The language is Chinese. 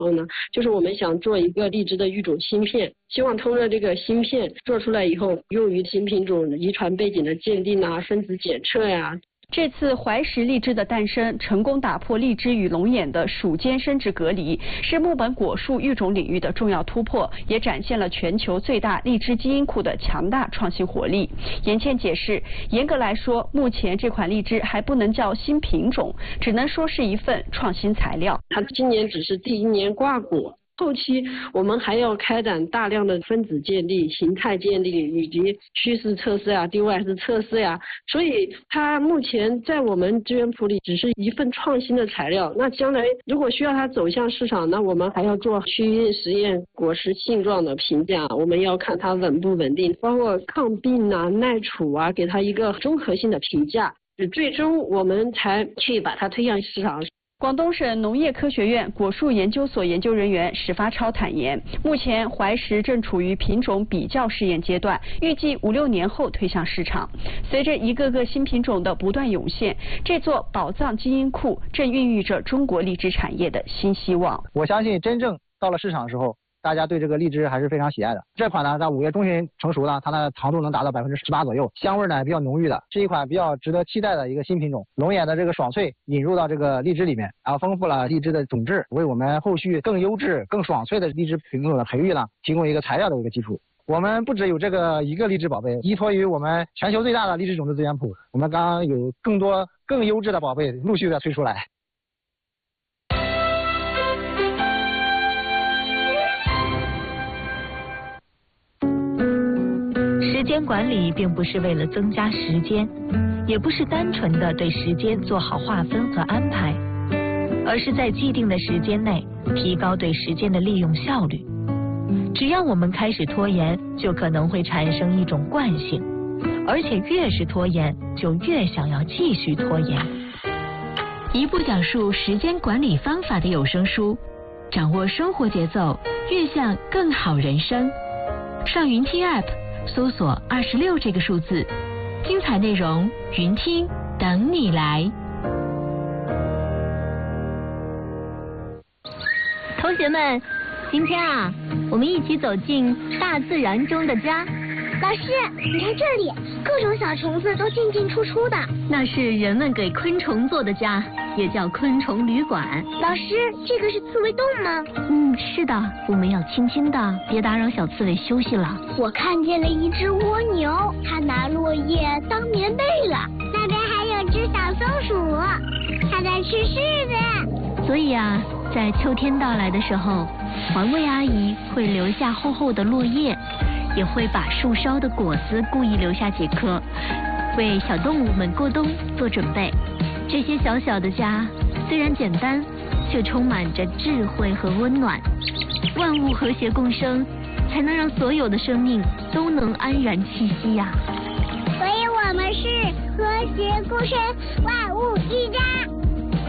候呢，就是我们想做一个荔枝的育种芯片，希望通过这个芯片做出来以后，用于新品种遗传背景的鉴定啊、分子检测呀。 这次怀石荔枝的诞生，成功打破荔枝与龙眼的属间生殖隔离，是木本果树育种领域的重要突破，也展现了全球最大荔枝基因库的强大创新活力。严倩解释，严格来说，目前这款荔枝还不能叫新品种，只能说是一份创新材料。 它今年只是第一年挂果。后期我们还要开展大量的分子鉴定、形态鉴定以及趋势测试啊、DOS 测试呀，所以它目前在我们资源库里只是一份创新的材料。那将来如果需要它走向市场，那我们还要做区域实验、果实性状的评价，我们要看它稳不稳定，包括抗病啊、耐储啊，给它一个综合性的评价，最终我们才去把它推向市场。 广东省农业科学院果树研究所研究人员史发超坦言，目前怀石正处于品种比较试验阶段，预计5-6年后推向市场。随着一个个新品种的不断涌现，这座宝藏基因库正孕育着中国荔枝产业的新希望。 我相信真正到了市场的时候，大家对这个荔枝还是非常喜爱的。这款呢，在5月中旬成熟呢，它的糖度能达到18%左右，香味呢比较浓郁的，是一款比较值得期待的一个新品种。龙眼的这个爽脆引入到这个荔枝里面，然后丰富了荔枝的种质，为我们后续更优质、更爽脆的荔枝品种的培育呢，提供一个材料的一个基础。我们不只有这个一个荔枝宝贝，依托于我们全球最大的荔枝种子资源库，我们刚刚有更多更优质的宝贝陆续的推出来。 时间管理并不是为了增加时间，也不是单纯的对时间做好划分和安排，而是在既定的时间内提高对时间的利用效率。只要我们开始拖延，就可能会产生一种惯性，而且越是拖延，就越想要继续拖延。 一部讲述时间管理方法的有声书，掌握生活节奏，悦向更好人生。上云听 App 搜索26这个数字，精彩内容云听等你来。 同学们，今天啊，我们一起走进大自然中的家。 老师，你看这里，各种小虫子都进进出出的。 那是人们给昆虫做的家，也叫昆虫旅馆。 老师，这个是刺猬洞吗？ 是的，我们要轻轻的，别打扰小刺猬休息了。 我看见了一只蜗牛，它拿落叶当棉被了。那边还有只小松鼠，它在吃柿子。 所以啊，在秋天到来的时候，环卫阿姨会留下厚厚的落叶，也会把树梢的果子故意留下几颗，为小动物们过冬做准备。这些小小的家虽然简单，却充满着智慧和温暖。万物和谐共生，才能让所有的生命都能安然栖息呀。 所以我们是和谐共生，万物一家。